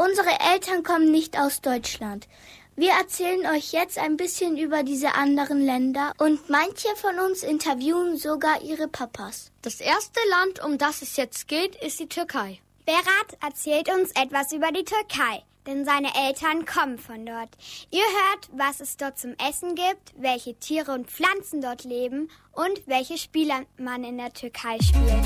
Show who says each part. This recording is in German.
Speaker 1: Unsere Eltern kommen nicht aus Deutschland. Wir erzählen euch jetzt ein bisschen über diese anderen Länder und manche von uns interviewen sogar ihre Papas.
Speaker 2: Das erste Land, um das es jetzt geht, ist die Türkei.
Speaker 3: Berat erzählt uns etwas über die Türkei, denn seine Eltern kommen von dort. Ihr hört, was es dort zum Essen gibt, welche Tiere und Pflanzen dort leben und welche Spiele man in der Türkei spielt.